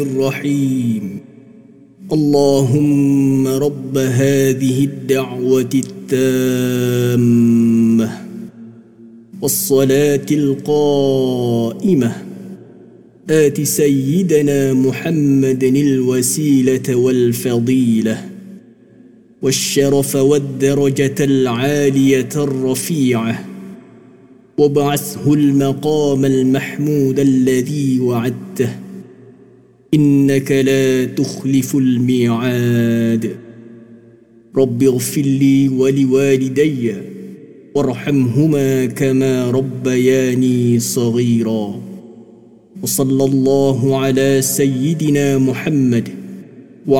الرحيم. اللهم رب هذه الدعوة التامة والصلاة القائمة آت سيدنا محمد الوسيلة والفضيلة والشرف والدرجة العالية الرفيعة وابعثه المقام المحمود الذي وعدته إنك لا تخلف الميعاد. رب اغفر لي ولوالدي وارحمهما كما ربياني صغيرا. وصلى الله على سيدنا محمد